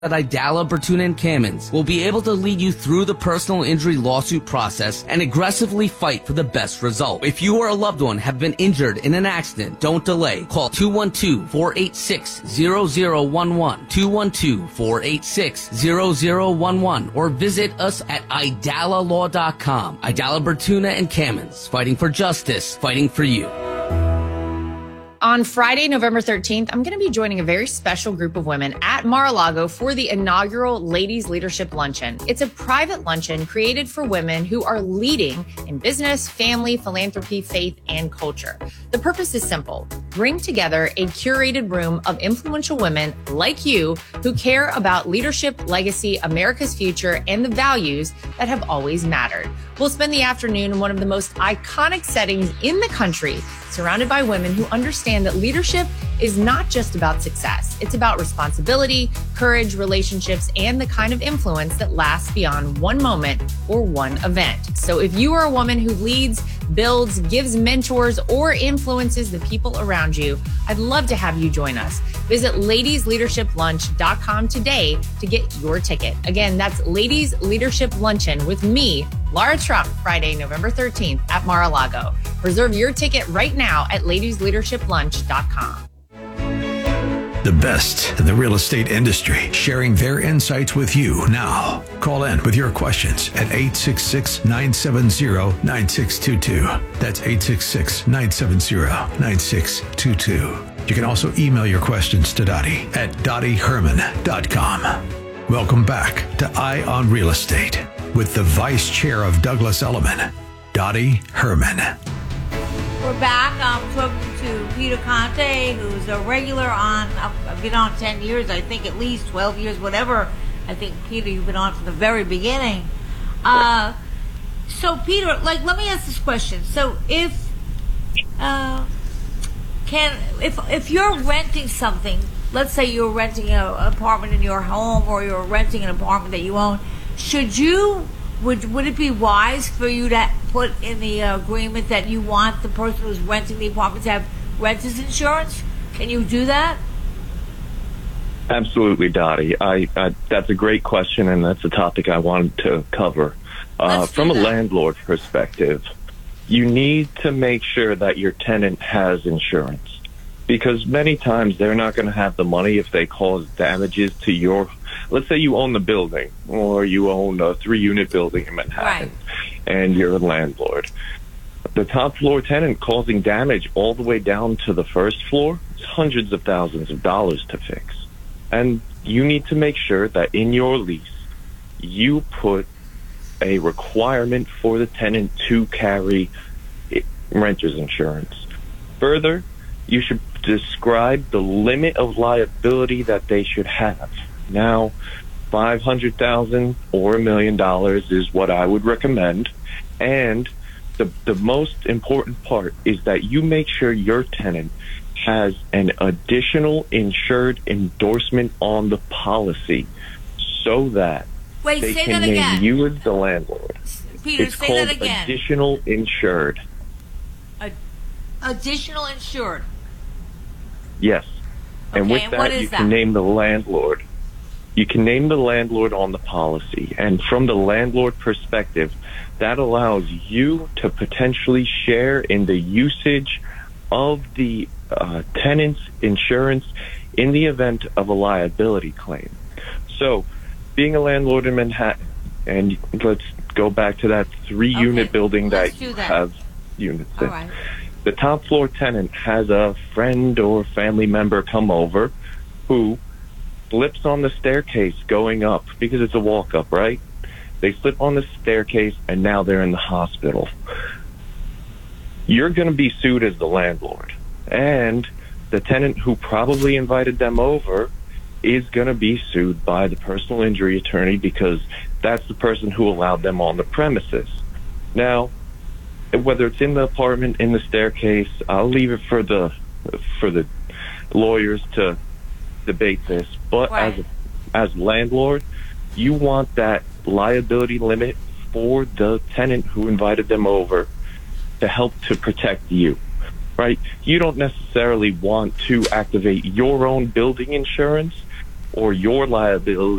at Idala, Bertuna, and Kamins will be able to lead you through the personal injury lawsuit process and aggressively fight for the best result. If you or a loved one have been injured in an accident, don't delay. Call 212-486-0011, 212-486-0011, or visit us at idalalaw.com. Idala, Bertuna, and Kamins, fighting for justice, fighting for you. On Friday, November 13th, I'm going to be joining a very special group of women at Mar-a-Lago for the inaugural Ladies Leadership Luncheon. It's a private luncheon created for women who are leading in business, family, philanthropy, faith, and culture. The purpose is simple. Bring together a curated room of influential women like you who care about leadership, legacy, America's future, and the values that have always mattered. We'll spend the afternoon in one of the most iconic settings in the country, surrounded by women who understand that leadership is not just about success. It's about responsibility, courage, relationships, and the kind of influence that lasts beyond one moment or one event. So if you are a woman who leads, builds, gives mentors, or influences the people around you, I'd love to have you join us. Visit ladiesleadershiplunch.com today to get your ticket. Again, that's Ladies Leadership Luncheon with me, Lara Trump, Friday, November 13th at Mar-a-Lago. Reserve your ticket right now at ladiesleadershiplunch.com. The best in the real estate industry, sharing their insights with you now. Call in with your questions at 866-970-9622. That's 866-970-9622. You can also email your questions to Dottie at dottieherman.com. Welcome back to Eye on Real Estate with the Vice Chair of Douglas Elliman, Dottie Herman. We're back. I'm talking to Peter Conte, who's a regular on, I've been on 10 years, I think at least 12 years, whatever. I think, Peter, you've been on from the very beginning. So, Peter, let me ask this question. So, if you're renting something, let's say you're renting an apartment in your home or you're renting an apartment that you own, would it be wise for you to put in the agreement that you want the person who's renting the apartment to have renter's insurance? Can you do that? Absolutely, Dottie. That's a great question, and that's a topic I wanted to cover. From a landlord perspective, you need to make sure that your tenant has insurance, because many times they're not going to have the money if they cause damages to your, let's say you own the building or you own a 3-unit building in Manhattan, right, and you're a landlord. The top floor tenant causing damage all the way down to the first floor, it's hundreds of thousands of dollars to fix. And you need to make sure that in your lease, you put a requirement for the tenant to carry renter's insurance. Further, you should describe the limit of liability that they should have. Now, $500,000 or $1 million is what I would recommend. And the most important part is that you make sure your tenant has an additional insured endorsement on the policy so that they can name you as the landlord. Peter, it's called additional insured. Additional insured. Yes. And okay, with and that, you can name the landlord. You can name the landlord on the policy. And from the landlord perspective, that allows you to potentially share in the usage of the tenant's insurance in the event of a liability claim. So, being a landlord in Manhattan, and let's go back to that 3-unit building that you have units in. Right. The top floor tenant has a friend or family member come over who slips on the staircase going up, because it's a walk-up, right? They slip on the staircase, and now they're in the hospital. You're going to be sued as the landlord. And the tenant who probably invited them over is going to be sued by the personal injury attorney, because that's the person who allowed them on the premises. Now, whether it's in the apartment, in the staircase, I'll leave it for the lawyers to debate this. But right, as landlord, you want that liability limit for the tenant who invited them over to help to protect you, right? You don't necessarily want to activate your own building insurance, or your